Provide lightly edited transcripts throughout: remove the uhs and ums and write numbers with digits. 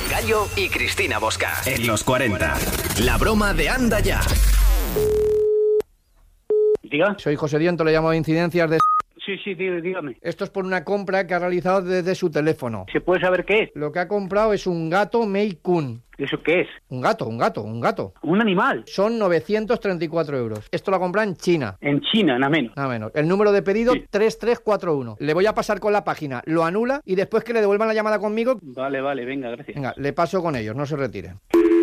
Gallo y Cristina Bosca. En los 40. La broma de Anda Ya. Diga. Soy José Diento, le llamo de Incidencias de... Sí, dígame. Esto es por una compra que ha realizado desde su teléfono. ¿Se puede saber qué es? Lo que ha comprado es un gato Maine Coon. ¿Eso qué es? Un gato. ¿Un animal? Son 934 euros. Esto lo ha comprado en China. En China, nada menos. Nada menos. El número de pedido, Sí. 3341. Le voy a pasar con la página, lo anula y después que le devuelvan la llamada conmigo... Vale, venga, gracias. Venga, le paso con ellos, no se retire.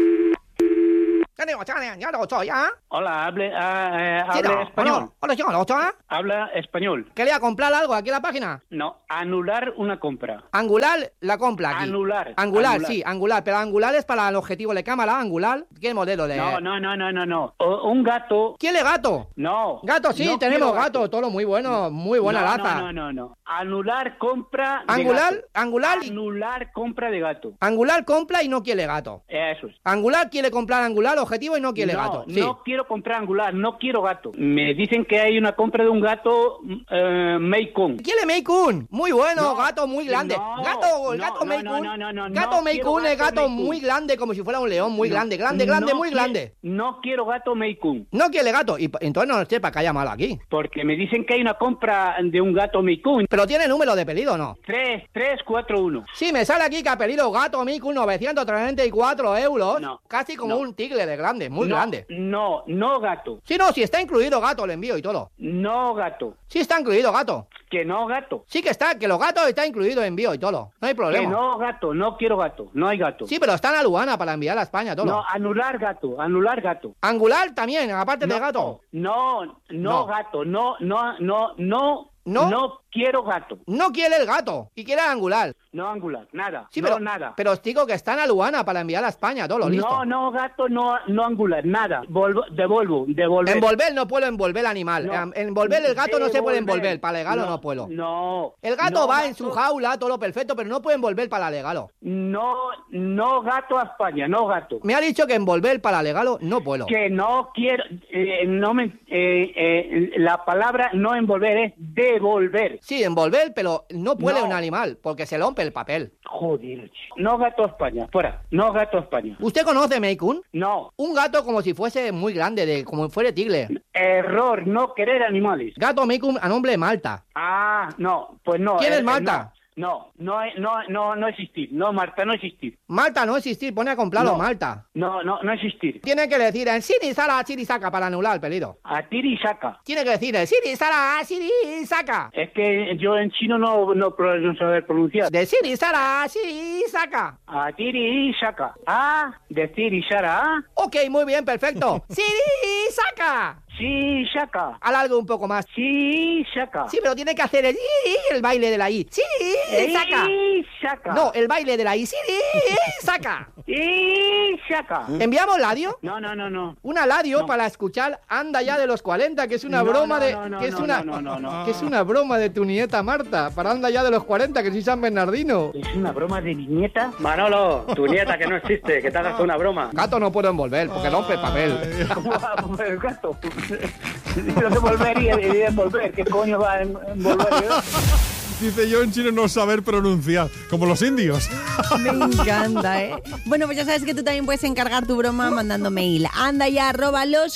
Hola, hable español. Habla español. ¿Qué le va a comprar algo aquí en la página? No, anular una compra. Angular la compra aquí. Anular. Sí, angular. Pero angular es para el objetivo de cámara, angular. ¿Qué modelo de...? No. Un gato. ¿Quiere gato? No. Gato, sí, no tenemos quiero gato. Todo muy bueno, muy buena laza. No. Anular compra de Angular, gato. angular, Anular compra de gato. angular compra y no quiere gato. Eso es. Angular quiere comprar angular, objetivo y no quiere gato. Sí. No quiero comprar angular, no quiero gato. Me dicen que hay una compra de un gato Maine Coon. ¿Quiere Maine Coon? Muy bueno, No, gato muy grande. no, Gato no, Maine no, Coon. no, no, no, Gato no Maine quiero Coon es gato gato Maine Coon. muy grande, como si fuera un león, muy grande, muy grande. No quiero gato Maine Coon. No quiere gato. Y entonces no sepa que haya mal aquí. Porque me dicen que hay una compra de un gato Maine Coon. Pero tiene número de pedido, ¿o no? 3341. Sí, me sale aquí que ha pedido gato Maine Coon 934 euros. No, Casi como no. un tigre de grande, muy grande. No gato. Sí, no, si está incluido gato, le envío y todo. No gato. Sí está incluido gato. Que no gato. Sí que está, que los gatos está incluido envío y todo. No hay problema. Que no gato, no quiero gato. No hay gato. Sí, pero está en la aduana para enviar a España todo. No, anular gato. Angular también, aparte de gato. No gato. No quiero gato. No quiere el gato y quiere el angular. No angular, nada. Sí, no, pero, nada. pero os digo que está en la aduana para enviar a España todo, listo. No gato, no angular, nada. Devolver. Envolver no puedo envolver el animal. No. Envolver el gato no se puede Devolver. envolver, para legalo no puedo. No. El gato No, va gato. en su jaula, todo perfecto, pero no puede envolver para legalo. No gato a España, no gato. Me ha dicho que envolver para legalo no puedo. Que no quiero, la palabra no envolver es devolver. Sí, envolver, pero no puede No. un animal, porque se rompe el papel. Joder, no gato a España, fuera, no gato a España. ¿Usted conoce Maine Coon? No, Un gato como si fuese muy grande, como fuera tigre. error, no querer animales. Gato Maine Coon a nombre de Malta. Ah, no, pues no. ¿Quién es Malta? No existir. No, Marta, no existir. Malta no existir, pone a comprarlo No. Malta. No existir. Tiene que decir en Siri Sara, Siri Saca para anular el pedido. A tiri y saca. Tiene que decir en Siri Sara, Siri Saca. Es que yo en chino no saber pronunciar. De Siri Sara, Siri Saca. A tiri y saca. A, decir y sara, a. Ok, muy bien, perfecto. Siri Saca. Sí, saca. Alargo un poco más. Sí, saca. Sí, pero tiene que hacer el baile de la I. Siri Saca. Y saca. No, el baile de la I. Siri Saca. Y saca. ¿Enviamos ladio? No. Una ladio No. para escuchar Anda Ya de los 40, que es una No, broma no, de... no, no, que es no, una... no. Que es una broma de tu nieta Marta, para Anda Ya de los 40, que soy San Bernardino. ¿Es una broma de mi nieta? Manolo, tu nieta que no existe, que te hagas una broma. Gato no puedo envolver, porque rompe el papel. El gato. No se volvería de envolver. ¿Qué coño va a envolver? Dice yo en chino no saber pronunciar, como los indios. Me encanta, ¿eh? Bueno, pues ya sabes que tú también puedes encargar tu broma mandando mail. andaya@los